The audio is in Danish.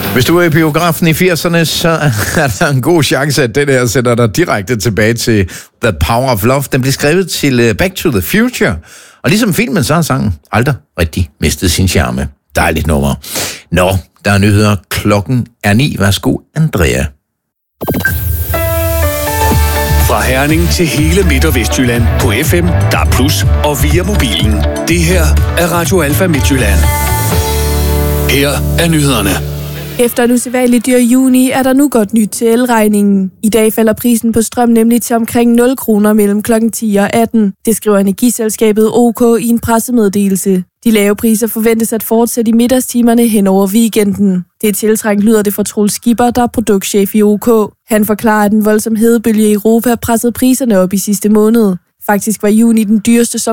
Hvis du er i biografen i 80'erne, så er der en god chance, at den her sætter dig direkte tilbage til The Power of Love. Den blev skrevet til Back to the Future. Og ligesom filmen, så har sangen aldrig rigtig mistet sin charme. Dejligt nummer. Nå, der er nyheder. Klokken er 9. Værsgo, Andrea. Fra Herning til hele Midt- og Vestjylland på FM, DAB+, og via mobilen. Det her er Radio Alfa Midtjylland. Her er nyhederne. Efter en usædvanlig dyr juni er der nu godt nyt til elregningen. I dag falder prisen på strøm nemlig til omkring 0 kroner mellem kl. 10 og 18. Det skriver energiselskabet OK i en pressemeddelelse. De lave priser forventes at fortsætte i middagstimerne hen over weekenden. Det er tiltrængt, lyder det fra Troels Skipper, der er produktchef i OK. Han forklarer, at en voldsom hedebølge i Europa pressede priserne op i sidste måned. Faktisk var juni den dyreste